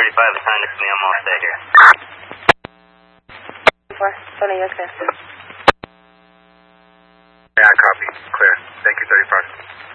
35 is next to me. I'm all stay here. Tony, you're clear. Yeah, copy. Clear. Thank you, 35.